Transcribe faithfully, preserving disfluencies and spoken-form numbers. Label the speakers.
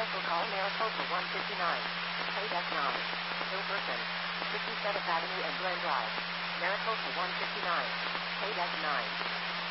Speaker 1: Cancel call Maricopa one fifty-nine. Paid as nine. Ill person. fifty-seventh Avenue and Glen Drive. Maricopa one fifty-nine. Paid as nine.